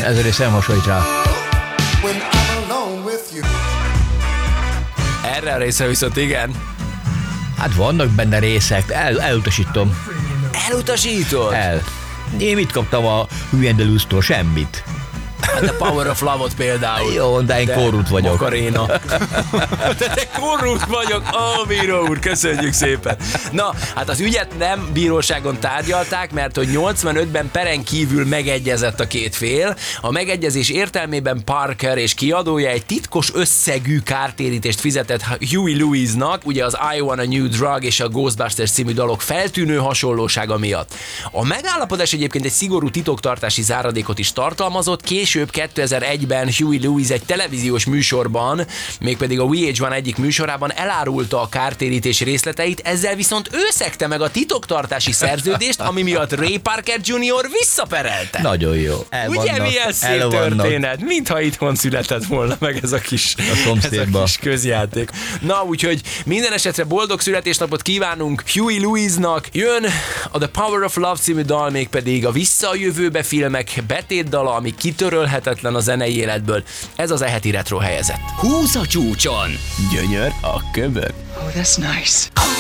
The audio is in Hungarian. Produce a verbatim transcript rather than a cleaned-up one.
Ez a rész nem hasonlít rá. Erre a részre viszont igen. Hát vannak benne részek, el, elutasítom. Elutasítod? El. Én mit kaptam a Hüendelustól? Semmit. Hát a Power of Love-ot például. Jó, de én de korrút vagyok. Makaréna. De te korrút vagyok. Ó, bíró úr, köszönjük szépen. Na, hát az ügyet nem bíróságon tárgyalták, mert hogy nyolcvanötben peren kívül megegyezett a két fél. A megegyezés értelmében Parker és kiadója egy titkos összegű kártérítést fizetett Huey Lewisnak, ugye az I Want a New Drug és a Ghostbusters című dalok feltűnő hasonlósága miatt. A megállapodás egyébként egy szigorú titoktartási záradékot is tartalmazott, később kétezer-egyben Huey Lewis egy televíziós műsorban, mégpedig a V H one egyik műsorában elárulta a kártérítés részleteit, ezzel viszont ő szegte meg a titoktartási szerződést, ami miatt Ray Parker junior visszaperelte. Nagyon jó. El Ugye vannak, milyen szép történet? Mintha itthon született volna meg ez a kis, ez a kis közjáték. Na, úgyhogy minden esetre boldog születésnapot kívánunk Huey Lewisnak. Jön a The Power of Love című dal, mégpedig a Vissza a jövőbe filmek betétdala, ami kitörölhetetlen a zenei életből. Ez az eheti retro helyezett. Húsz a csúcson. Gyönyör a köbön. Oh, that's nice.